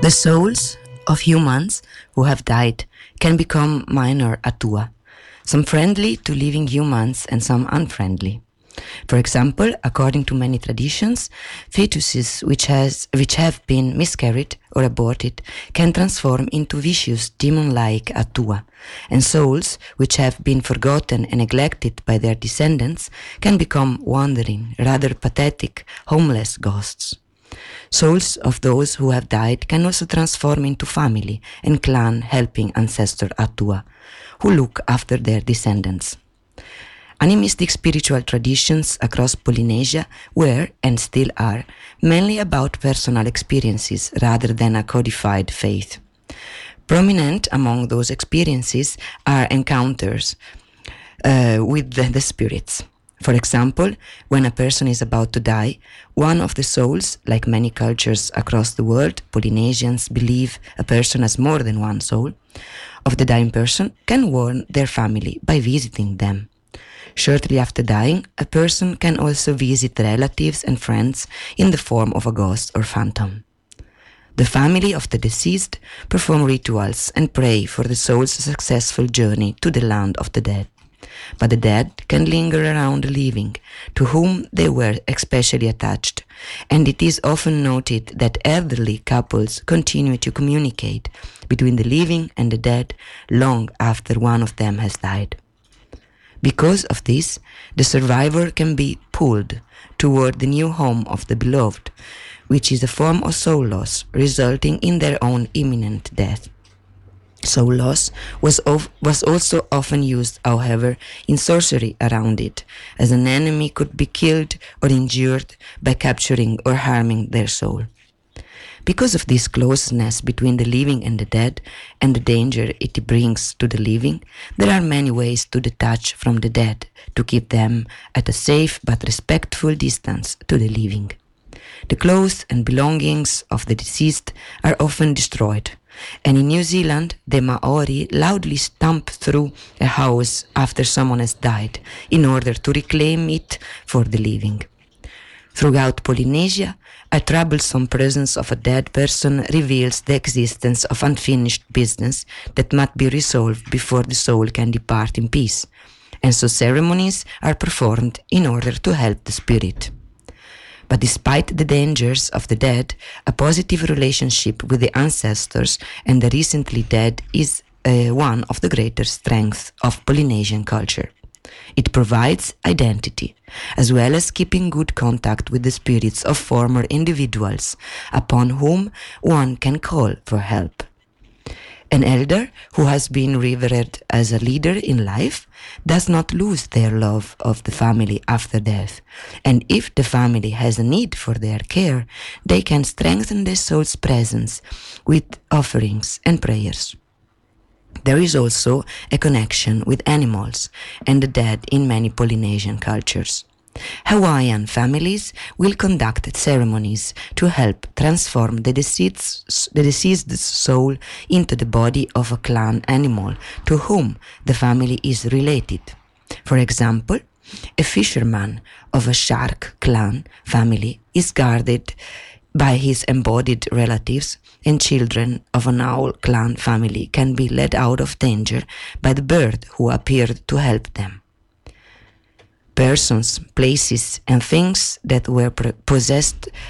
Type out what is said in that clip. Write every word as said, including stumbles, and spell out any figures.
The souls of humans who have died can become minor atua, some friendly to living humans and some unfriendly. For example, according to many traditions, fetuses which, has, which have been miscarried or aborted can transform into vicious demon-like atua, and souls which have been forgotten and neglected by their descendants can become wandering, rather pathetic, homeless ghosts. Souls of those who have died can also transform into family and clan helping ancestor atua, who look after their descendants. Animistic spiritual traditions across Polynesia were, and still are, mainly about personal experiences rather than a codified faith. Prominent among those experiences are encounters uh, with the, the spirits. For example, when a person is about to die, one of the souls, like many cultures across the world, Polynesians believe a person has more than one soul, of the dying person can warn their family by visiting them. Shortly after dying, a person can also visit relatives and friends in the form of a ghost or phantom. The family of the deceased perform rituals and pray for the soul's successful journey to the land of the dead. But the dead can linger around the living, to whom they were especially attached, and it is often noted that elderly couples continue to communicate between the living and the dead long after one of them has died. Because of this, the survivor can be pulled toward the new home of the beloved, which is a form of soul loss, resulting in their own imminent death. Soul loss was, of, was also often used, however, in sorcery around it, as an enemy could be killed or injured by capturing or harming their soul. Because of this closeness between the living and the dead, and the danger it brings to the living, there are many ways to detach from the dead, to keep them at a safe but respectful distance to the living. The clothes and belongings of the deceased are often destroyed, and in New Zealand, the Maori loudly stomp through a house after someone has died in order to reclaim it for the living. Throughout Polynesia, a troublesome presence of a dead person reveals the existence of unfinished business that must be resolved before the soul can depart in peace, and so ceremonies are performed in order to help the spirit. But despite the dangers of the dead, a positive relationship with the ancestors and the recently dead is uh, one of the greatest strengths of Polynesian culture. It provides identity, as well as keeping good contact with the spirits of former individuals, upon whom one can call for help. An elder who has been revered as a leader in life does not lose their love of the family after death, and if the family has a need for their care, they can strengthen the soul's presence with offerings and prayers. There is also a connection with animals and the dead in many Polynesian cultures. Hawaiian families will conduct ceremonies to help transform the deceased, the deceased soul into the body of a clan animal to whom the family is related. For example, a fisherman of a shark clan family is guarded by his embodied relatives, and children of an owl clan family can be led out of danger by the bird who appeared to help them. Persons, places, and things that were possessed